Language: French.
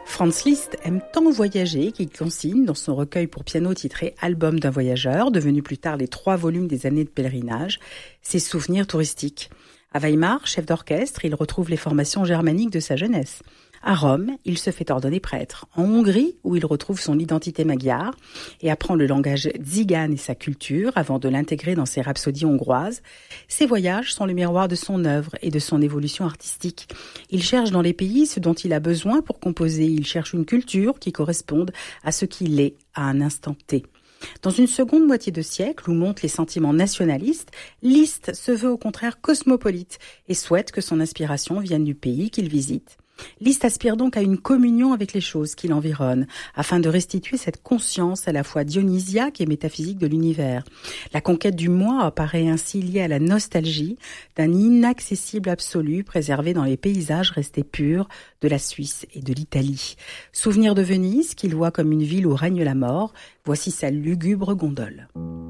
Franz Liszt aime tant voyager qu'il consigne dans son recueil pour piano titré « Album d'un voyageur », devenu plus tard les 3 volumes des années de pèlerinage, ses souvenirs touristiques. À Weimar, chef d'orchestre, il retrouve les formations germaniques de sa jeunesse. À Rome, il se fait ordonner prêtre. En Hongrie, où il retrouve son identité magyare et apprend le langage tzigane et sa culture avant de l'intégrer dans ses rhapsodies hongroises, ses voyages sont le miroir de son œuvre et de son évolution artistique. Il cherche dans les pays ce dont il a besoin pour composer. Il cherche une culture qui corresponde à ce qu'il est à un instant T. Dans une seconde moitié de siècle, où montent les sentiments nationalistes, Liszt se veut au contraire cosmopolite et souhaite que son inspiration vienne du pays qu'il visite. Liszt aspire donc à une communion avec les choses qui l'environnent, afin de restituer cette conscience à la fois dionysiaque et métaphysique de l'univers. La conquête du moi apparaît ainsi liée à la nostalgie d'un inaccessible absolu préservé dans les paysages restés purs de la Suisse et de l'Italie. Souvenir de Venise, qu'il voit comme une ville où règne la mort, voici sa lugubre gondole.